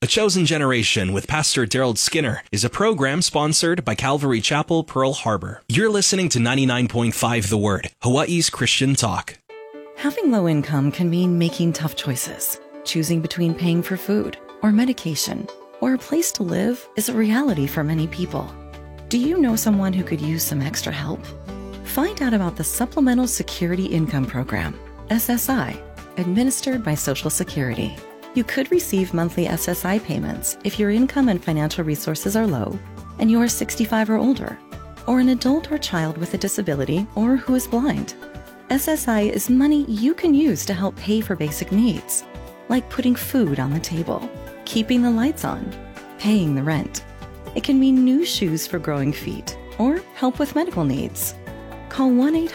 Chosen Generation with Pastor Daryl Skinner is a program sponsored by Calvary Chapel, Pearl Harbor. You're listening to 99.5 The Word, Hawaii's Christian talk. Having low income can mean making tough choices. Choosing between paying for food or medication or a place to live is a reality for many people. Do you know someone who could use some extra help? Find out about the Supplemental Security Income Program, SSI, administered by Social Security. You could receive monthly SSI payments if your income and financial resources are low and you are 65 or older, or an adult or child with a disability or who is blind. SSI is money you can use to help pay for basic needs, like putting food on the table, keeping the lights on, paying the rent. It can mean new shoes for growing feet or help with medical needs. Call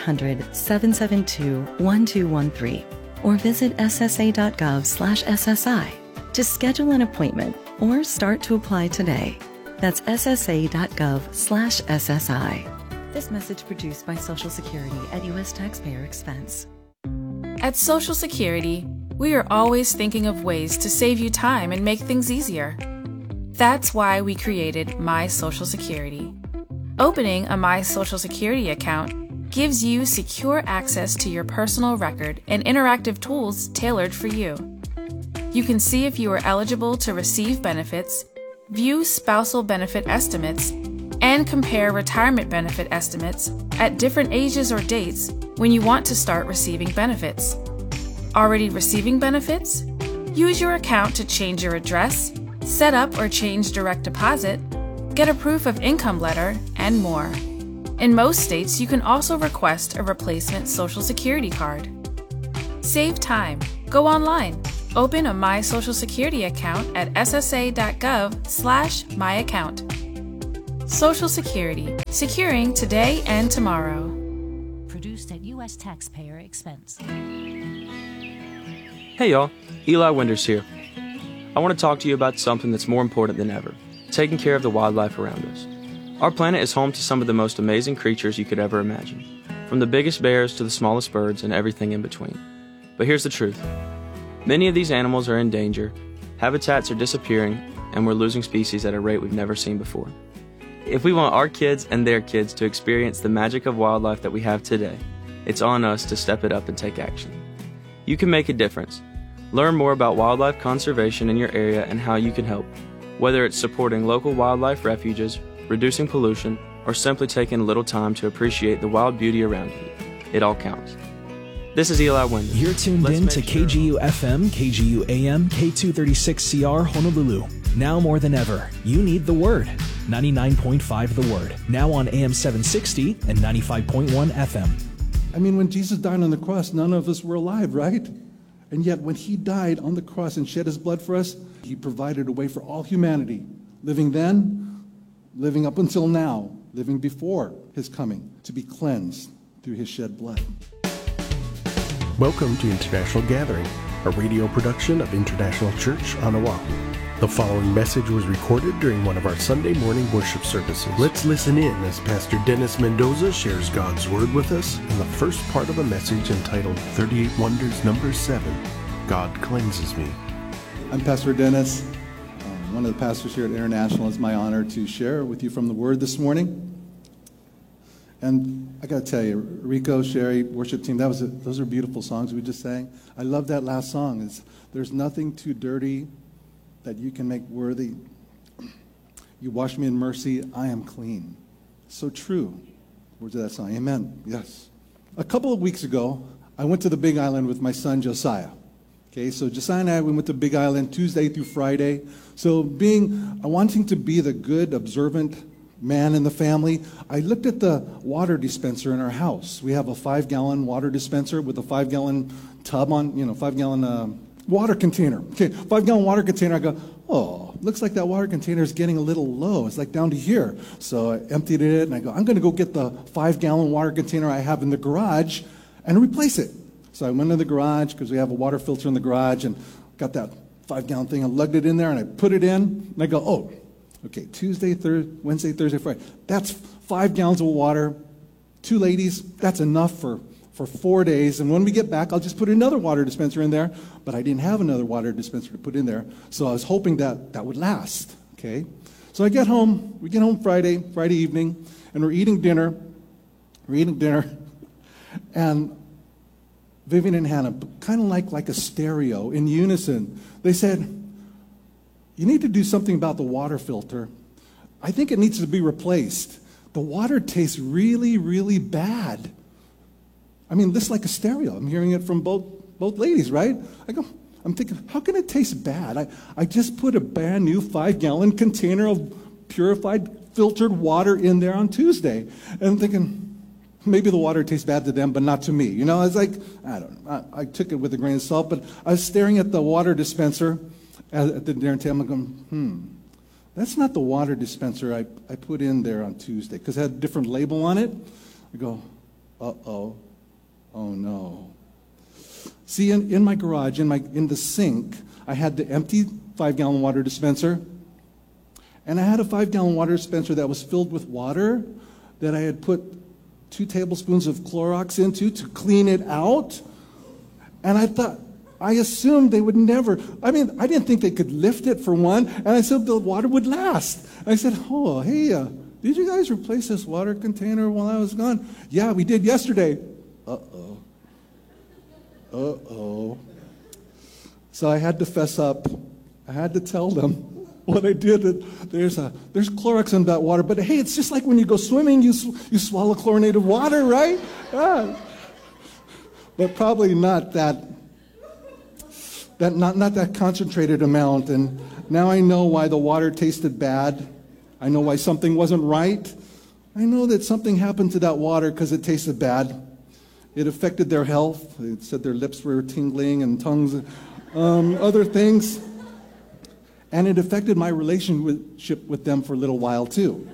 1-800-772-1213 or visit ssa.gov/SSI to schedule an appointment or start to apply today. That's ssa.gov/SSI. This message produced by Social Security at U.S. taxpayer expense. At Social Security, we are always thinking of ways to save you time and make things easier. That's why we created My Social Security. Opening a My Social Security account gives you secure access to your personal record and interactive tools tailored for you. You can see if you are eligible to receive benefits, view spousal benefit estimates, and compare retirement benefit estimates at different ages or dates when you want to start receiving benefits. Already receiving benefits? Use your account to change your address, set up or change direct deposit, get a proof of income letter, and more. In most states, you can also request a replacement Social Security card. Save time. Go online. Open a My Social Security account at ssa.gov/myaccount. Social Security. Securing today and tomorrow. Produced at U.S. taxpayer expense. Hey y'all, Eli Winders here. I want to talk to you about something that's more important than ever, taking care of the wildlife around us. Our planet is home to some of the most amazing creatures you could ever imagine, from the biggest bears to the smallest birds and everything in between. But here's the truth. Many of these animals are in danger, habitats are disappearing, and we're losing species at a rate we've never seen before. If we want our kids and their kids to experience the magic of wildlife that we have today, it's on us to step it up and take action. You can make a difference. Learn more about wildlife conservation in your area and how you can help, whether it's supporting local wildlife refuges, reducing pollution, or simply taking a little time to appreciate the wild beauty around you. It all counts. This is Eli Winders. You're tuned in to KGU FM, KGU AM, K236CR Honolulu. Now more than ever, you need the Word. 99.5 The Word. Now on AM 760 and 95.1 FM. I mean, when Jesus died on the cross, none of us were alive, right? And yet when he died on the cross and shed his blood for us, he provided a way for all humanity, living then, living up until now, living before his coming, to be cleansed through his shed blood. Welcome to International Gathering, a radio production of International Church on Oahu. The following message was recorded during one of our Sunday morning worship services. Let's listen in as Pastor Dennis Mendoza shares God's Word with us in the first part of a message entitled 38 Wonders Number 7, God Cleanses Me. I'm Pastor Dennis. One of the pastors here at International. It's my honor to share with you from the Word this morning. And I got to tell you, Rico, Sherry, worship team, those are beautiful songs we just sang. I love that last song. There's nothing too dirty that you can make worthy. You wash me in mercy, I am clean. So true. Words of that song. Amen. Yes. A couple of weeks ago, I went to the Big Island with my son, Josiah. Okay, so Josiah and I, we went to Big Island Tuesday through Friday. So wanting to be the good, observant man in the family, I looked at the water dispenser in our house. We have a 5-gallon water dispenser with a 5-gallon tub on, 5-gallon water container. Okay, 5-gallon water container. I go, oh, looks like that water container is getting a little low. It's like down to here. So I emptied it, and I go, I'm going to go get the 5-gallon water container I have in the garage and replace it. So I went in the garage because we have a water filter in the garage and got that 5-gallon thing. I lugged it in there and I put it in and I go, oh, okay, Tuesday, Wednesday, Thursday, Friday. That's 5 gallons of water. 2 ladies, that's enough for for 4 days, and when we get back, I'll just put another water dispenser in there. But I didn't have another water dispenser to put in there, so I was hoping that would last, okay? So I get home, we get home Friday evening, and we're eating dinner, and Vivian and Hannah, kind of like a stereo, in unison, they said, you need to do something about the water filter. I think it needs to be replaced. The water tastes really, really bad. I mean, this is like a stereo. I'm hearing it from both ladies, right? I'm thinking, how can it taste bad? I just put a brand new 5-gallon container of purified, filtered water in there on Tuesday. And I'm thinking, maybe the water tastes bad to them, but not to me. You know, it's like, I don't know. I took it with a grain of salt, but I was staring at the water dispenser at the dinner table. I'm going, that's not the water dispenser I put in there on Tuesday, because it had a different label on it. I go, uh-oh. Oh no. See, in my garage, in the sink, I had the empty 5-gallon water dispenser, and I had a 5-gallon water dispenser that was filled with water that I had put 2 tablespoons of Clorox into to clean it out. And I assumed they would never, I didn't think they could lift it for one, and I said the water would last. And I said, oh, hey, did you guys replace this water container while I was gone? Yeah, we did yesterday. Uh-oh. So I had to fess up. I had to tell them what I did. There's Clorox in that water, but hey, it's just like when you go swimming, you swallow chlorinated water, right? Yeah. But probably not that concentrated amount. And now I know why the water tasted bad. I know why something wasn't right. I know that something happened to that water because it tasted bad. It affected their health. It said their lips were tingling and tongues, other things. And it affected my relationship with them for a little while too.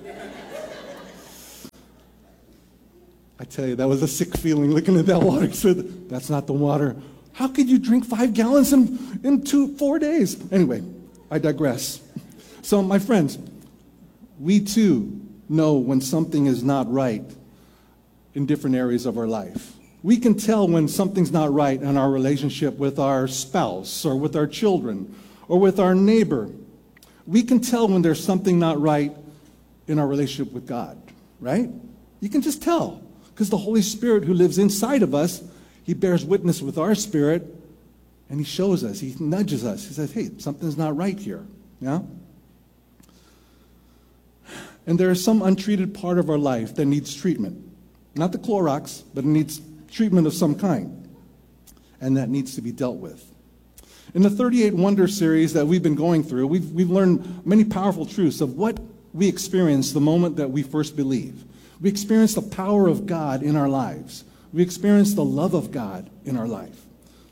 I tell you, that was a sick feeling looking at that water. I said, that's not the water. How could you drink 5 gallons in 4 days? Anyway, I digress. So my friends, we too know when something is not right in different areas of our life. We can tell when something's not right in our relationship with our spouse or with our children or with our neighbor. We can tell when there's something not right in our relationship with God, right? You can just tell because the Holy Spirit who lives inside of us, he bears witness with our spirit and he shows us, he nudges us. He says, hey, something's not right here, yeah? And there is some untreated part of our life that needs treatment. Not the Clorox, but it needs treatment of some kind. And that needs to be dealt with. In the 38 Wonder series that we've been going through, we've learned many powerful truths of what we experience the moment that we first believe. We experience the power of God in our lives. We experience the love of God in our life.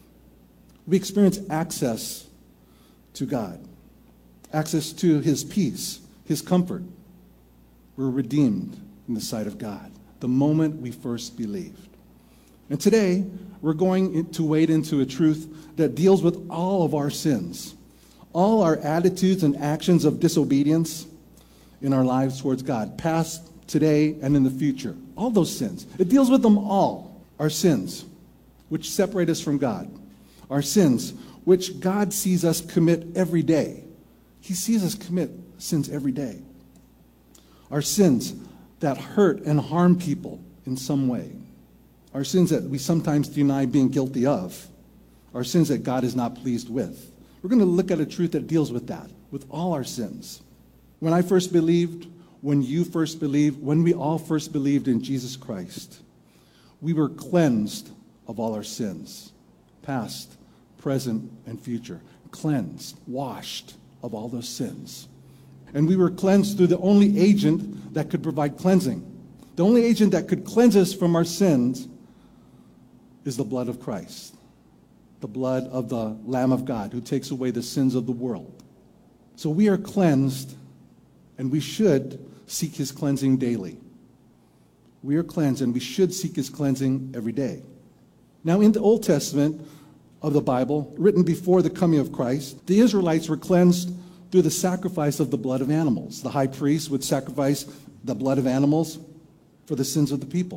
We experience access to God, access to his peace, his comfort. We're redeemed in the sight of God the moment we first believed. And today, we're going to wade into a truth that deals with all of our sins, all our attitudes and actions of disobedience in our lives towards God, past, today, and in the future. All those sins. It deals with them all. Our sins, which separate us from God. Our sins, which God sees us commit every day. He sees us commit sins every day. Our sins that hurt and harm people in some way. Our sins that we sometimes deny being guilty of. Our sins that God is not pleased with. We're going to look at a truth that deals with that, with all our sins. When I first believed, when you first believed, when we all first believed in Jesus Christ, we were cleansed of all our sins, past, present, and future. Cleansed, washed of all those sins. And we were cleansed through the only agent that could provide cleansing. The only agent that could cleanse us from our sins is the blood of Christ, the blood of the Lamb of God who takes away the sins of the world. So we are cleansed, and we should seek his cleansing daily. We are cleansed, and we should seek his cleansing every day. Now, in the Old Testament of the Bible, written before the coming of Christ, the Israelites were cleansed through the sacrifice of the blood of animals. The high priest would sacrifice the blood of animals for the sins of the people.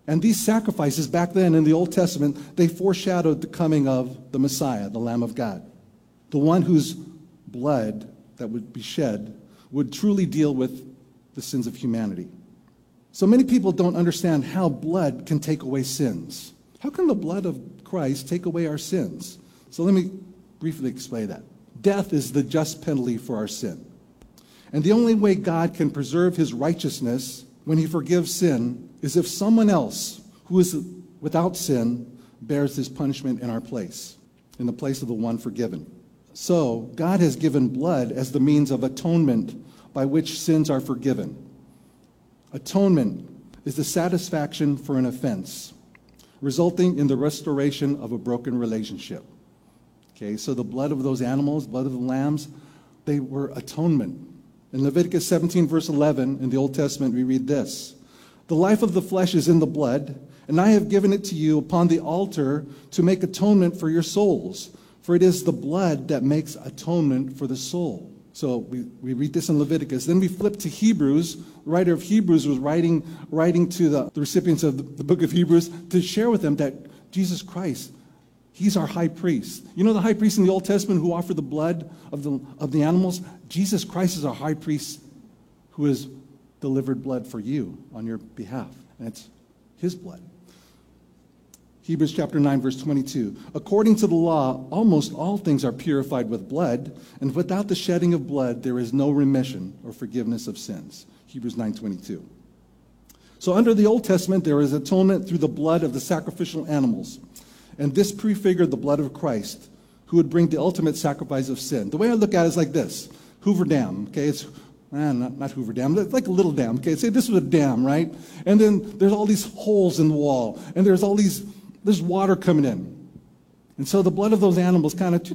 And these sacrifices back then in the Old Testament, they foreshadowed the coming of the Messiah, the Lamb of God. The one whose blood that would be shed would truly deal with the sins of humanity. So many people don't understand how blood can take away sins. How can the blood of Christ take away our sins? So let me briefly explain that. Death is the just penalty for our sin. And the only way God can preserve his righteousness when he forgives sin is if someone else who is without sin bears this punishment in our place, in the place of the one forgiven. So God has given blood as the means of atonement by which sins are forgiven. Atonement is the satisfaction for an offense, resulting in the restoration of a broken relationship. Okay, so the blood of those animals, blood of the lambs, they were atonement. In Leviticus 17, verse 11, in the Old Testament, we read this: "The life of the flesh is in the blood, and I have given it to you upon the altar to make atonement for your souls. For it is the blood that makes atonement for the soul." So we read this in Leviticus. Then we flip to Hebrews. The writer of Hebrews was writing to the recipients of the book of Hebrews to share with them that Jesus Christ, he's our high priest. You know the high priest in the Old Testament who offered the blood of the animals? Jesus Christ is our high priest who has delivered blood for you on your behalf. And it's his blood. Hebrews chapter 9, verse 22. "According to the law, almost all things are purified with blood, and without the shedding of blood, there is no remission or forgiveness of sins." Hebrews 9:22. So under the Old Testament, there is atonement through the blood of the sacrificial animals. And this prefigured the blood of Christ, who would bring the ultimate sacrifice of sin. The way I look at it is like this. Hoover Dam, okay? It's not Hoover Dam, it's like a little dam, okay? Say this was a dam, right? And then there's all these holes in the wall, and there's water coming in. And so the blood of those animals kind of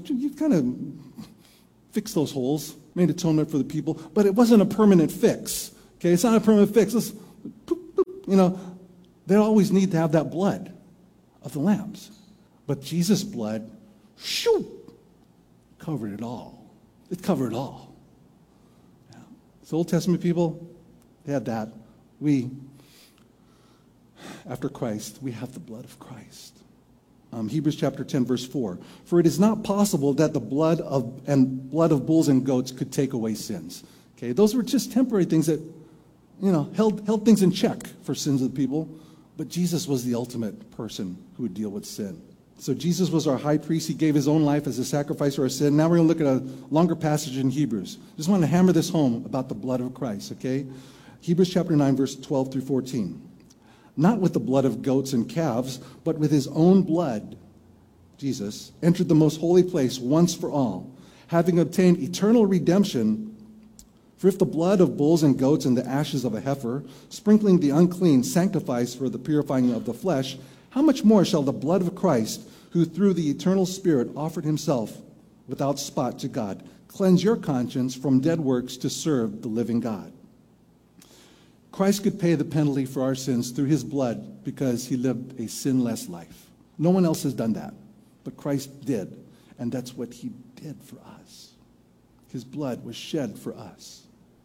fixed those holes, made atonement for the people, but it wasn't a permanent fix. Okay, it's not a permanent fix. It's, boop, boop, they always need to have that blood of the lambs. But Jesus' blood, shoo, covered it all. It covered it all. Yeah. So Old Testament people, they had that. We, after Christ, we have the blood of Christ. Hebrews chapter 10, verse 4. "For it is not possible that the blood of bulls and goats could take away sins." Okay, those were just temporary things that, held things in check for sins of the people. But Jesus was the ultimate person who would deal with sin. So Jesus was our high priest. He gave his own life as a sacrifice for our sin. Now we're going to look at a longer passage in Hebrews. Just want to hammer this home about the blood of Christ, okay? Hebrews chapter 9, verse 12 through 14. "Not with the blood of goats and calves, but with his own blood, Jesus, entered the most holy place once for all, having obtained eternal redemption. For if the blood of bulls and goats and the ashes of a heifer, sprinkling the unclean, sanctifies for the purifying of the flesh, how much more shall the blood of Christ, who through the eternal Spirit offered himself without spot to God, cleanse your conscience from dead works to serve the living God?" Christ could pay the penalty for our sins through his blood because he lived a sinless life. No one else has done that, but Christ did, and that's what he did for us. His blood was shed for us.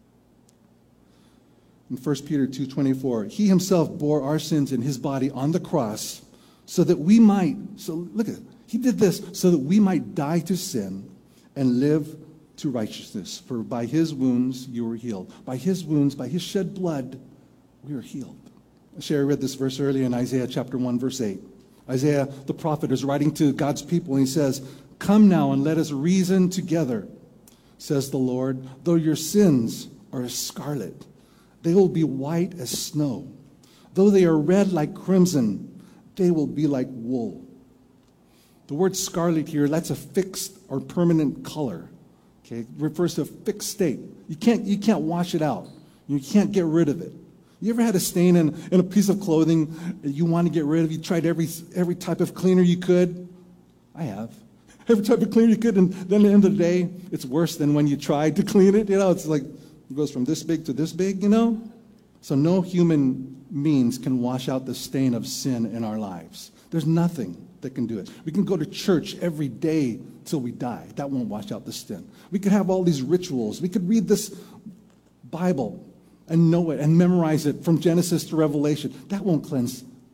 In 1 Peter 2:24, "He himself bore our sins in his body on the cross so that we might," so look at it, he did this so that we might die to sin and live to righteousness. "For by his wounds you were healed." By his wounds, by his shed blood, we are healed. Sherry read this verse earlier in Isaiah chapter 1, verse 8. Isaiah, the prophet, is writing to God's people, and he says, "Come now and let us reason together, says the Lord. Though your sins are as scarlet, they will be white as snow. Though they are red like crimson, they will be like wool." The word scarlet here, that's a fixed or permanent color. Okay, it refers to a fixed state. You can't wash it out. You can't get rid of it. You ever had a stain in a piece of clothing that you want to get rid of? You tried every type of cleaner you could? I have. Every type of cleaner you could, and then at the end of the day, it's worse than when you tried to clean it. It's like it goes from this big to this big, So no human means can wash out the stain of sin in our lives. There's nothing that can do it. We can go to church every day till we die. That won't wash out the sin. We could have all these rituals. We could read this Bible and know it and memorize it from Genesis to Revelation. That won't cleanse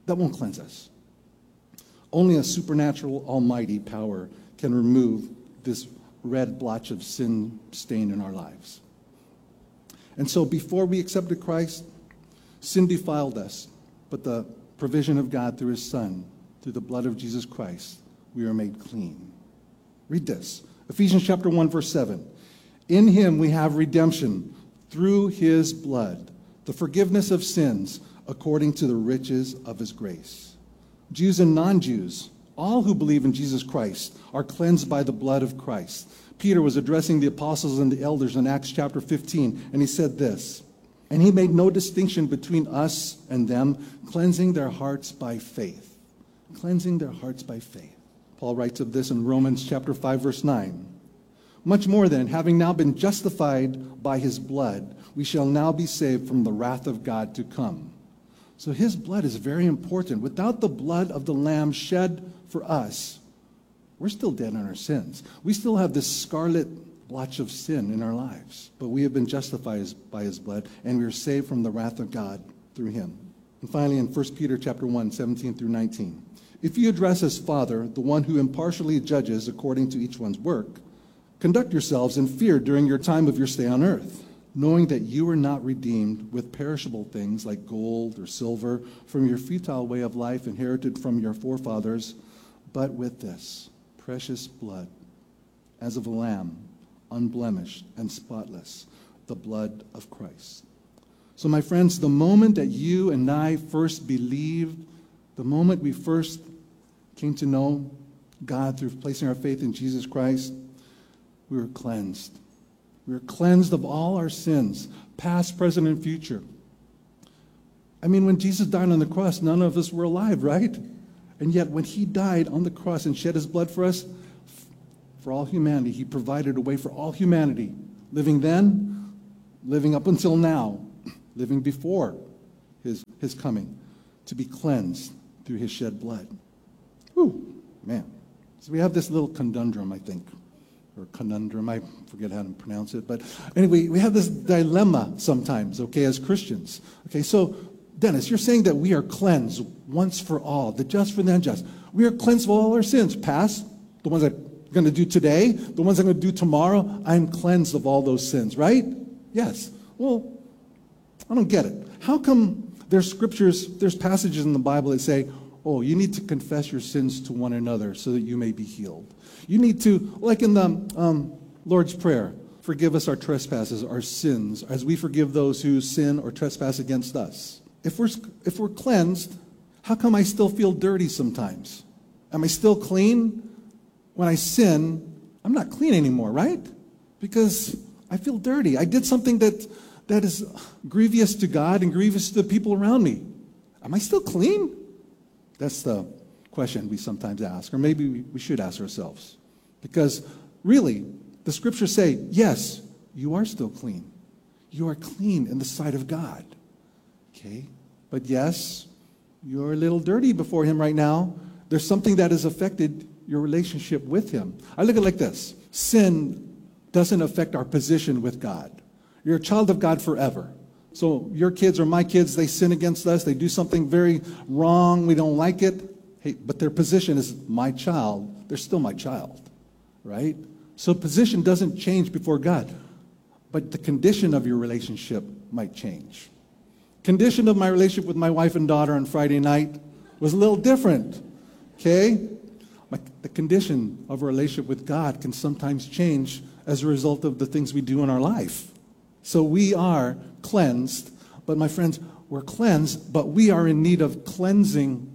That won't cleanse us. Only a supernatural, almighty power can remove this red blotch of sin stain in our lives. And so before we accepted Christ, sin defiled us, but the provision of God through his Son, through the blood of Jesus Christ, we are made clean. Read this. Ephesians chapter 1, verse 7. In him we have redemption through his blood, the forgiveness of sins according to the riches of his grace. Jews and non-Jews, all who believe in Jesus Christ, are cleansed by the blood of Christ. Peter was addressing the apostles and the elders in Acts chapter 15, and he said this, and he made no distinction between us and them, cleansing their hearts by faith. Cleansing their hearts by faith. Paul writes of this in Romans chapter 5, verse 9. Much more then, having now been justified by his blood, we shall now be saved from the wrath of God to come. So his blood is very important. Without the blood of the Lamb shed for us, we're still dead in our sins. We still have this scarlet blotch of sin in our lives. But we have been justified by his blood, and we are saved from the wrath of God through him. And finally, in 1 Peter chapter 1, 17 through 19. If you address as Father, the one who impartially judges according to each one's work, conduct yourselves in fear during your time of your stay on earth, knowing that you are not redeemed with perishable things like gold or silver from your futile way of life inherited from your forefathers, but with this precious blood, as of a lamb, unblemished and spotless, the blood of Christ. So my friends, the moment that you and I first believed, the moment we first came to know God through placing our faith in Jesus Christ, we were cleansed. We were cleansed of all our sins, past, present, and future. I mean, when Jesus died on the cross, none of us were alive, right? And yet when he died on the cross and shed his blood for us, for all humanity, he provided a way for all humanity, living then, living up until now, living before his coming, to be cleansed through his shed blood. Whew, man. So we have this little conundrum, I think, or conundrum, I forget how to pronounce it. But anyway, we have this dilemma sometimes, okay, as Christians. Okay, so Dennis, you're saying that we are cleansed once for all, the just for the unjust. We are cleansed of all our sins, past, the ones I'm going to do today, the ones I'm going to do tomorrow. I'm cleansed of all those sins, right? Yes. Well, I don't get it. How come there's scriptures, there's passages in the Bible that say, oh, you need to confess your sins to one another so that you may be healed. You need to, like in the Lord's Prayer, forgive us our trespasses, our sins, as we forgive those who sin or trespass against us. If we're cleansed, how come I still feel dirty sometimes? Am I still clean? When I sin, I'm not clean anymore, right? Because I feel dirty. I did something that is grievous to God and grievous to the people around me. Am I still clean? That's the question we sometimes ask, or maybe we should ask ourselves. Because really, the scriptures say, yes, you are still clean. You are clean in the sight of God. Okay? But yes, you're a little dirty before him right now. There's something that has affected your relationship with him. I look at it like this. Sin doesn't affect our position with God. You're a child of God forever. So your kids or my kids, they sin against us. They do something very wrong. We don't like it. Hey, but their position is my child. They're still my child, right? So position doesn't change before God. But the condition of your relationship might change. Condition of my relationship with my wife and daughter on Friday night was a little different, okay? The condition of a relationship with God can sometimes change as a result of the things we do in our life. So we are cleansed, but my friends, we're cleansed, but we are in need of cleansing,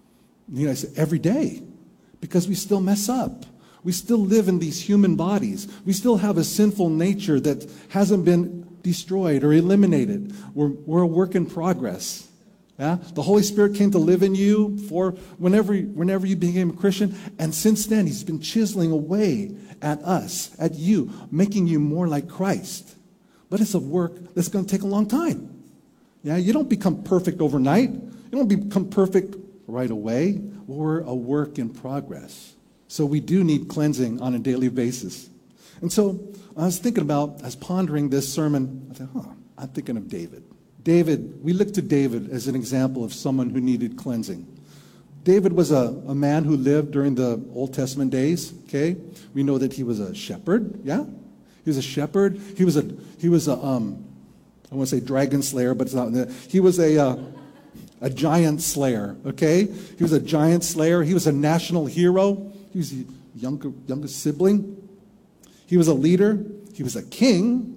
every day, because we still mess up. We still live in these human bodies. We still have a sinful nature that hasn't been destroyed or eliminated. We're a work in progress. Yeah? The Holy Spirit came to live in you for whenever you became a Christian, and since then he's been chiseling away at us, at you, making you more like Christ. But it's a work that's going to take a long time. Yeah, you don't become perfect overnight. You don't become perfect right away. We're a work in progress. So we do need cleansing on a daily basis. And so I was thinking about, as pondering this sermon, I thought, I'm thinking of David. David, we look to David as an example of someone who needed cleansing. David was a man who lived during the Old Testament days, okay? We know that he was a shepherd, yeah? He was a shepherd. He was a I want to say dragon slayer, but it's not. He was a giant slayer, okay? He was a giant slayer. He was a national hero. He was the youngest sibling. He was a leader. He was a king.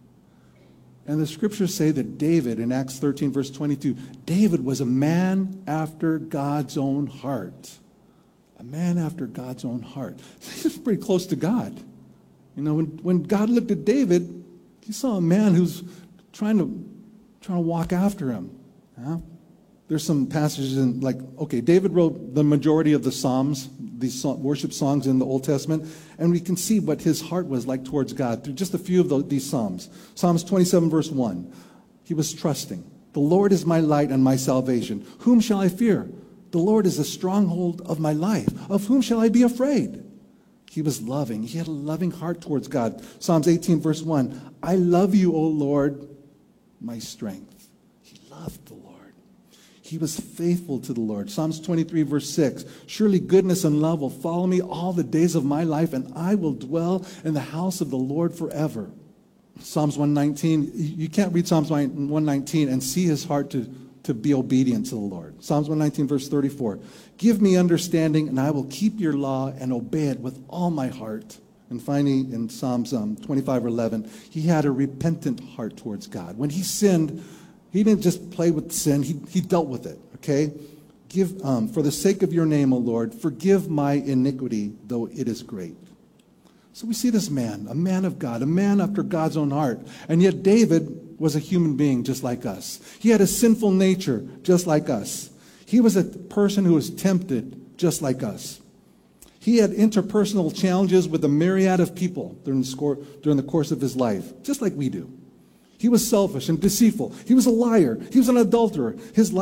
And the scriptures say that David, in Acts 13, verse 22, David was a man after God's own heart. A man after God's own heart. He was pretty close to God. You know, when God looked at David, he saw a man who's trying to walk after him. Huh? There's some passages in, like, okay, David wrote the majority of the Psalms, these worship songs in the Old Testament, and we can see what his heart was like towards God through just a few of these Psalms. Psalms 27, verse 1, he was trusting. The Lord is my light and my salvation. Whom shall I fear? The Lord is the stronghold of my life. Of whom shall I be afraid? He was loving. He had a loving heart towards God. Psalms 18, verse 1, I love you, O Lord, my strength. He loved the Lord. He was faithful to the Lord. Psalms 23, verse 6, surely goodness and love will follow me all the days of my life, and I will dwell in the house of the Lord forever. Psalms 119, you can't read Psalms 119 and see his heart to be obedient to the Lord. Psalms 119, verse 34, give me understanding, and I will keep your law and obey it with all my heart. And finally, in Psalms 25:11, he had a repentant heart towards God. When he sinned, he didn't just play with sin, he dealt with it, okay? For the sake of your name, O Lord, forgive my iniquity, though it is great. So we see this man, a man of God, a man after God's own heart. And yet David was a human being just like us. He had a sinful nature just like us. He was a person who was tempted just like us. He had interpersonal challenges with a myriad of people during the course of his life, just like we do. He was selfish and deceitful. He was a liar. He was an adulterer. His life